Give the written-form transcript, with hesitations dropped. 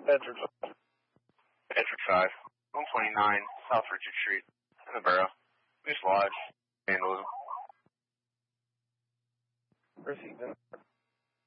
Bedford. Bedford 5, 129 South Richard Street, in the borough. Moose Lodge, vandalism. Received.